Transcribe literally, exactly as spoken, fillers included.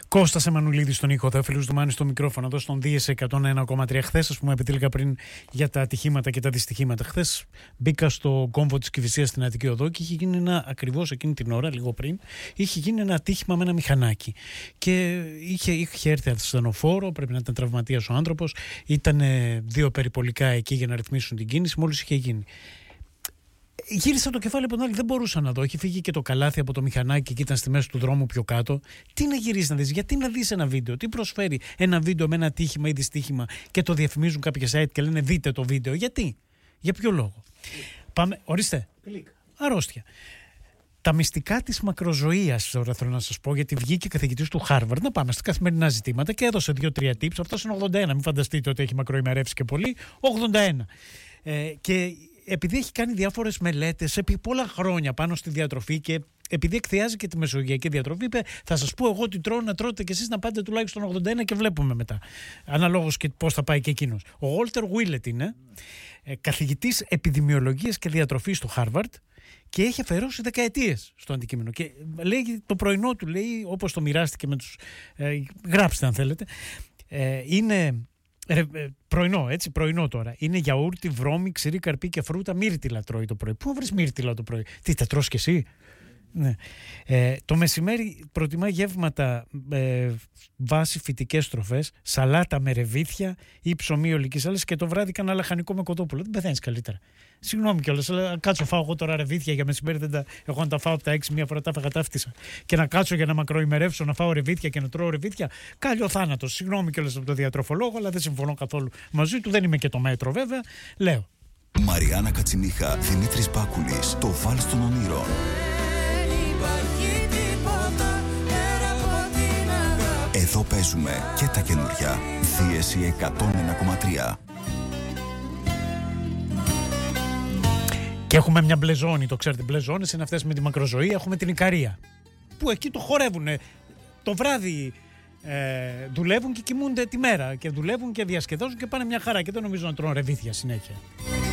Κώστας Εμμανουλίδης στον ήχο, Θεόφιλος Δουμάνης στο μικρόφωνο, εδώ στον Δίεση εκατόν ένα κόμμα τρία. Χθες, ας πούμε, επιτέληκα πριν για τα ατυχήματα και τα δυστυχήματα. Χθες μπήκα στο κόμβο της Κηφισίας στην Αττική Οδό και είχε γίνει ένα, ακριβώς εκείνη την ώρα, λίγο πριν, είχε γίνει ένα ατύχημα με ένα μηχανάκι. Και είχε, είχε έρθει ασθενοφόρο, πρέπει να ήταν τραυματίας ο άνθρωπος. Ήταν δύο περιπολικά εκεί για να ρυθμίσουν την κίνηση, μόλις είχε γίνει. Γύρισα το κεφάλι από την άλλη, δεν μπορούσα να δω. Έχει φύγει και το καλάθι από το μηχανάκι και ήταν στη μέση του δρόμου πιο κάτω. Τι να γυρίσει να δεις, γιατί να δεις ένα βίντεο, τι προσφέρει ένα βίντεο με ένα ατύχημα ή δυστύχημα και το διαφημίζουν κάποια site και λένε δείτε το βίντεο. Γιατί, για ποιο λόγο. Πάμε, ορίστε. Κλικ. Αρρώστια. Τα μυστικά της μακροζωίας, τώρα θέλω να σας πω, γιατί βγήκε καθηγητής του Harvard. Να πάμε στα καθημερινά ζητήματα και έδωσε δύο-τρία tips. Αυτός είναι ογδόντα ένα, μην φανταστείτε ότι έχει μακροημερεύσει και πολύ. ογδόντα ένα. Ε, και επειδή έχει κάνει διάφορες μελέτες επί πολλά χρόνια πάνω στη διατροφή και επειδή εκθιάζει και τη μεσογειακή διατροφή, είπε: θα σας πω εγώ τι τρώω, να τρώτε και εσείς να πάτε τουλάχιστον ογδόντα ένα και βλέπουμε μετά. Αναλόγως και πώς θα πάει και εκείνος. Ο Walter Willett είναι ε, καθηγητής επιδημιολογίας και διατροφής στο Harvard και έχει αφιερώσει δεκαετίες στο αντικείμενο. Και λέει το πρωινό του, λέει, όπως το μοιράστηκε με τους. Ε, γράψτε αν θέλετε. Ε, είναι. Ρε, πρωινό, έτσι, πρωινό τώρα. Είναι γιαούρτι, βρώμη, ξηρή καρπή και φρούτα. Μύρτιλα τρώει το πρωί. Πού βρεις μύρτιλα το πρωί? Τι, τα τρως κι εσύ? Ναι. Ε, το μεσημέρι προτιμά γεύματα ε, βάση φυτικές τροφές, σαλάτα με ρεβίθια ή ψωμί ολικής άλεσης και το βράδυ κάνα λαχανικό με κοτόπουλο. Δεν πεθαίνεις καλύτερα. Συγγνώμη κιόλας, αλλά κάτσω φάω εγώ τώρα ρεβίθια για μεσημέρι. Δεν τα, εγώ να τα φάω από τα έξι, μία φορά τα έφαγα, τα φτύσα. Και να κάτσω για να μακροημερεύσω, να φάω ρεβίθια και να τρώω ρεβίθια. Κάλιο θάνατος. Συγγνώμη κιόλας από το διατροφολόγο, αλλά δεν συμφωνώ καθόλου μαζί του. Δεν είμαι και το μέτρο βέβαια. Λέω. Μαριάννα Κατσιμίχα, Δημήτρης Μπάκουλης, το βάλς των ονείρων. Εδώ παίζουμε και τα καινούρια. Δίεση εκατόν ένα κόμμα τρία. Και έχουμε μια μπλε ζώνη, το ξέρετε, μπλε ζώνες είναι αυτές με τη μακροζωία. Έχουμε την Ικαρία, που εκεί το χορεύουνε. Το βράδυ ε, δουλεύουν και κοιμούνται τη μέρα. Και δουλεύουν και διασκεδάζουν και πάνε μια χαρά. Και δεν νομίζω να τρώνε ρεβίθια συνέχεια.